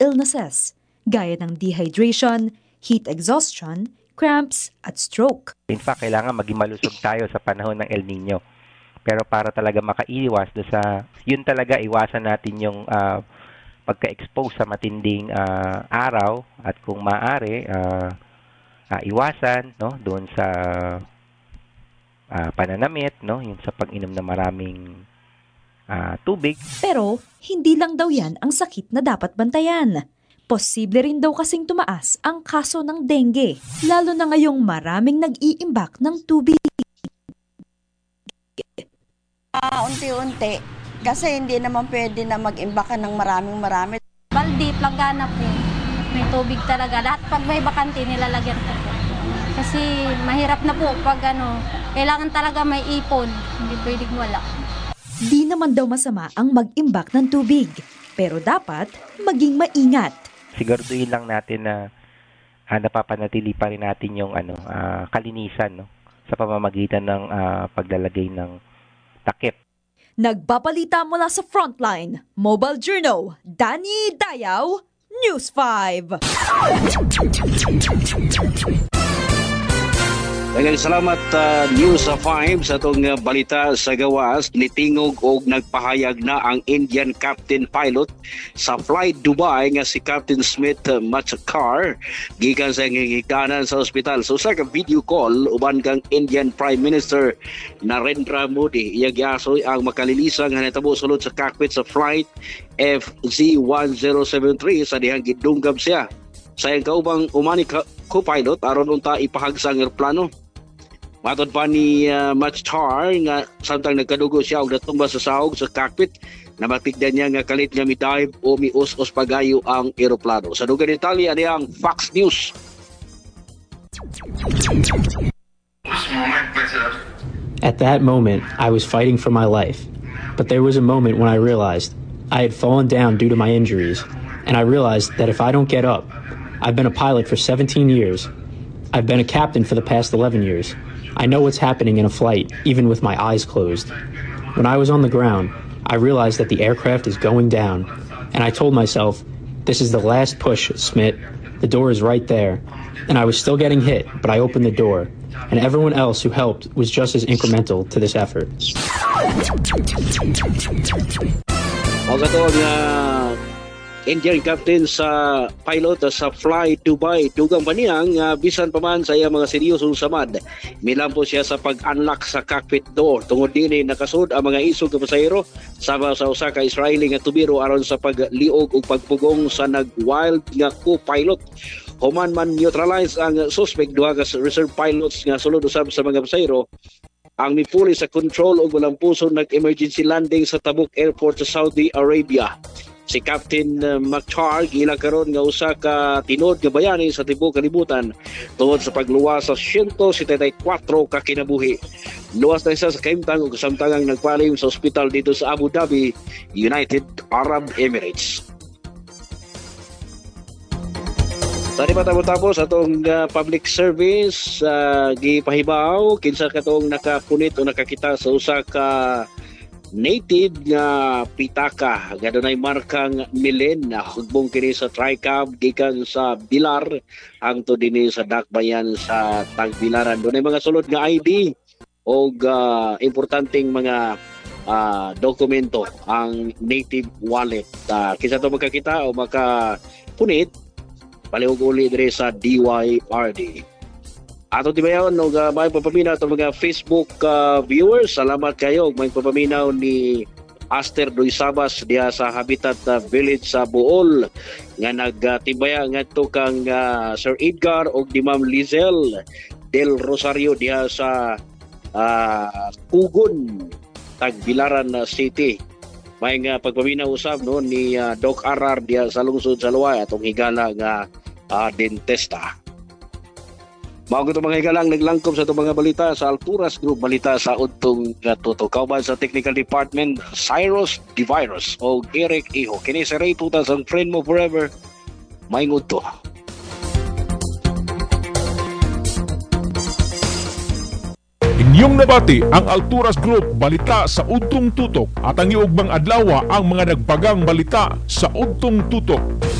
illnesses gaya ng dehydration, heat exhaustion, cramps at stroke. In fact, kailangan maging malusog tayo sa panahon ng El Nino. Pero para talaga makaiwas yun talaga iwasan natin yung pagka-expose sa matinding araw at kung maaari iwasan doon sa pananamit, yung sa pag-inom ng maraming tubig. Pero hindi lang daw yan ang sakit na dapat bantayan. Posible rin daw kasing tumaas ang kaso ng dengue, lalo na ngayong maraming nag-iimbak ng tubig. Unti-unti, kasi hindi naman pwede na mag-imbak ng marami. Baldi, plangana po. May tubig talaga. Lahat pag may bakante, nilalagyan ko po. Kasi mahirap na po pag kailangan talaga may ipon. Hindi pwedeng wala. Di naman daw masama ang mag-imbak ng tubig, pero dapat maging maingat. Siguraduhin lang natin na napapanatili pa rin natin yung kalinisan sa pamamagitan ng paglalagay ng takip. Nagbabalita mula sa Frontline, Mobile Journal, Danny Dayaw, News 5. Daghang salamat News 5 sa itong balita sa gawas. Nitingog o nagpahayag na ang Indian Captain Pilot sa Fly Dubai nga si Captain Smith Machakar gikan sa higdanan sa ospital. So sa video call uban kang Indian Prime Minister Narendra Modi, iya giasoy ang makalilisan nga natabo sulod sa cockpit sa flight FZ1073 sa dihang gidunggab siya sa iyang kaubang umani co-pilot aron unta ipahagsang eroplano. Matod pa ni Machar nga samtang nagkadugo siya og natumba sa sahog sa cockpit, namatigdan niya nga kalit nga midive o mius-us pagayo ang eroplano. Sa dugang detalye ani ang Fox News. At that moment, I was fighting for my life. But there was a moment when I realized I had fallen down due to my injuries, and I realized that if I don't get up, I've been a pilot for 17 years. I've been a captain for the past 11 years. I know what's happening in a flight, even with my eyes closed. When I was on the ground, I realized that the aircraft is going down, and I told myself, this is the last push, Smith. The door is right there. And I was still getting hit, but I opened the door, and everyone else who helped was just as incremental to this effort. Indian captain sa pilot sa Fly Dubai dugang pa niyang bisan pa man sa iya mga seryosong samad milampo siya sa pag-unlock sa cockpit door tungod dinhi nakasud ang mga isog nga pasahero sama sa usa ka Israeli nga tubiro aron sa pagliog ug pagpugong sa nag-wild nga co-pilot. Human man neutralize ang suspect, duha ka reserve pilots nga sulod usab sa mga pasahero ang mipuli sa control ug walang puso nag-emergency landing sa Tabuk Airport sa Saudi Arabia. Si Captain Machar gila karon nga usa ka tinod nga bayani sa tibuok kalibutan tungod sa pagluwas sa 174 ka kinabuhi. Luwas na isa sa kaimtang ug samtangang nagpalim sa ospital dito sa Abu Dhabi, United Arab Emirates. Tadi matapos atong public service gipahibaw kinsa katong nakapunit o nakakita sa usa ka native nga pitaka nga dunay markang Milen na hugbong kini sa TriCab gikan sa Bilar hangtod dinhi sa Dakbayan sa Tagbilaran. Dunay mga sulod nga ID o importanteng mga dokumento ang native wallet. Kinsa to makakita o makapunit palihog uli diri sa DYRD. Ato tibayon og may papaminaw atong mga Facebook viewers. Salamat kayo og may papaminaw ni Aster Duisabas diha sa Habitat Village sa Bohol nga nagtibaya ngadto kang Sir Edgar og di Ma'am Lizelle del Rosario diha sa Kugon, Tagbilaran City. May nga pagpaminaw usab no ni Doc Arar diha sa lungsod sa Luway atong higala nga dentista. Mao ko mga higalang naglangkob sa itong mga balita sa Alturas Group Balita sa Udtong Tutok. Kauban sa Technical Department, Cyrus Divirus o Eric Iho. Kini sa Ray Tutas ang friend mo forever. Maingod to. Inyong nabati ang Alturas Group Balita sa Udtong Tutok at ang iugbang adlaw ang mga nagpagang balita sa Udtong Tutok.